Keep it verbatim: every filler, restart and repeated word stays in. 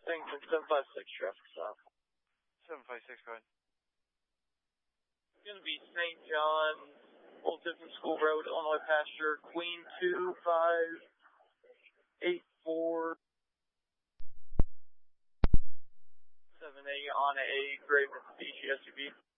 Thanks, seven five six traffic stop. seven five six, go ahead. It's going to be Saint John's, Old Tiffin School Road, Illinois Pasture, Queen two five eight four seven A on a gray Mitsubishi S U V.